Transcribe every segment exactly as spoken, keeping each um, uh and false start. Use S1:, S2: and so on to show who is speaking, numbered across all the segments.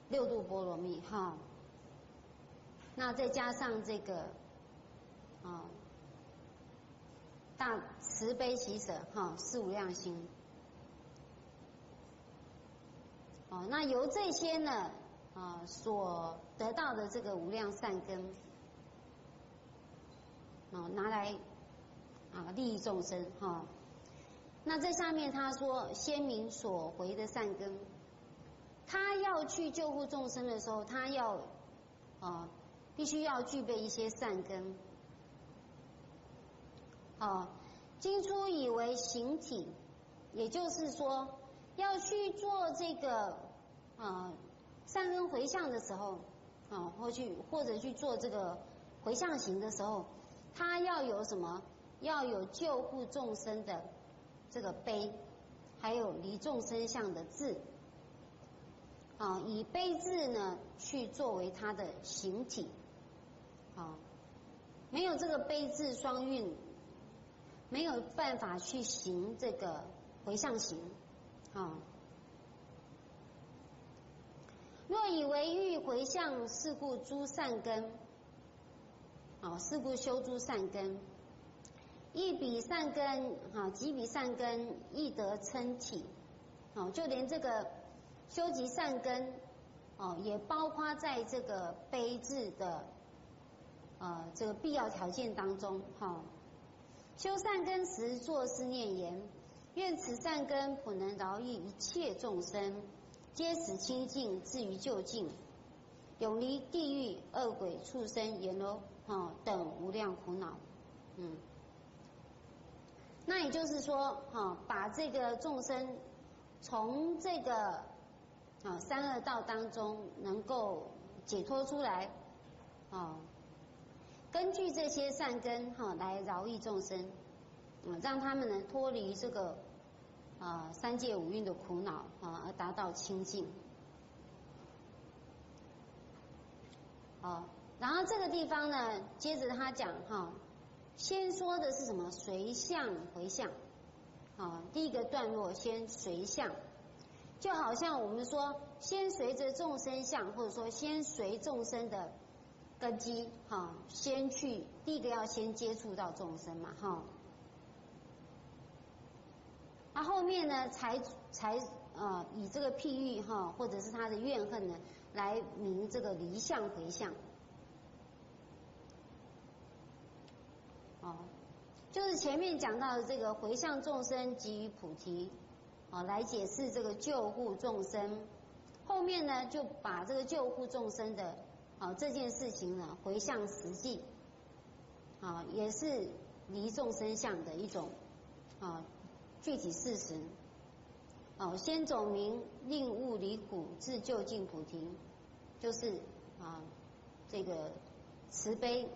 S1: 六度波罗蜜哈，那再加上这个啊大慈悲喜舍哈四无量心，哦，那由这些呢啊所得到的这个无量善根，哦拿来啊利益众生哈。那这下面他说先民所回的善根，他要去救护众生的时候，他要啊必须要具备一些善根。哦，经初以为行体，也就是说要去做这个啊善根回向的时候，啊或去或者去做这个回向行的时候，他要有什么？要有救护众生的这个悲，还有离众生相的智，啊，以悲智呢去作为他的行体，啊，没有这个悲智双运，没有办法去行这个回向行，啊。若以为欲回向，是故诸善根，啊，是故修诸善根。一比善根，哈，几比善根，亦得称体，哦，就连这个修集善根，哦，也包括在这个悲智的，呃，这个必要条件当中，哈。修善根时，作是念言：愿此善根普能饶益一切众生，皆使清净，至于究竟，永离地狱、恶鬼、畜生、阎罗，哈等无量苦恼，嗯。那也就是说，哈，把这个众生从这个啊三恶道当中能够解脱出来，啊，根据这些善根哈来饶益众生，啊，让他们呢脱离这个啊三界五蕴的苦恼啊，而达到清净。啊，然后这个地方呢，接着他讲哈。先说的是什么？随向回向，啊，第一个段落先随向，就好像我们说先随着众生相，或者说先随众生的根基，哈，先去第一个要先接触到众生嘛，哈，那后面呢才才呃以这个譬喻哈，或者是他的怨恨呢，来明这个离相回向。哦，就是前面讲到的这个回向众生给予菩提，哦，来解释这个救护众生。后面呢，就把这个救护众生的啊这件事情呢回向实际，啊，也是离众生相的一种啊具体事实。哦，先走明令悟离苦，至究竟菩提，就是啊这个慈悲。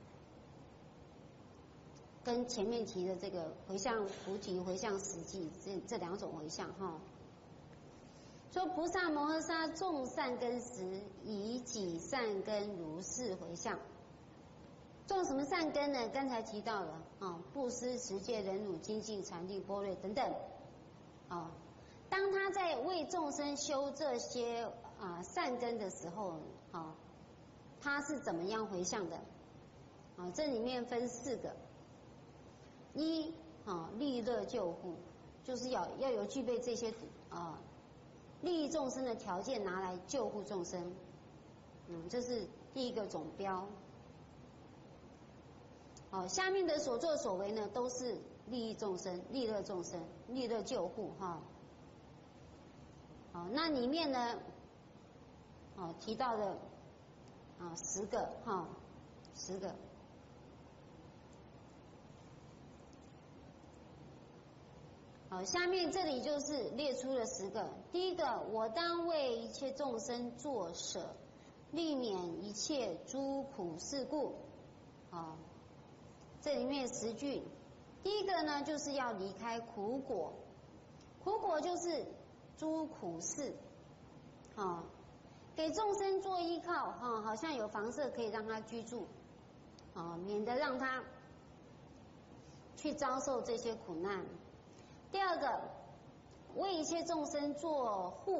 S1: 跟前面提的这个回向菩提、回向实际这这两种回向哈，说菩萨摩诃萨种善根时，以己善根如是回向。种什么善根呢？刚才提到了啊，布施、持戒、忍辱、精进、禅定、般若等等。啊，当他在为众生修这些啊善根的时候，啊，他是怎么样回向的？啊，这里面分四个。一啊，利乐救护，就是要要有具备这些啊利益众生的条件，拿来救护众生。嗯，这是第一个总标。好，下面的所作所为呢，都是利益众生、利乐众生、利乐救护哈。好，那里面呢，哦提到的啊十个哈，十个。好，下面这里就是列出了十个。第一个，我当为一切众生作舍，利免一切诸苦事故。好，这里面十句。第一个呢，就是要离开苦果，苦果就是诸苦事。啊，给众生做依靠，哈，好像有房舍可以让他居住，啊，免得让他去遭受这些苦难。第二个，为一切众生做护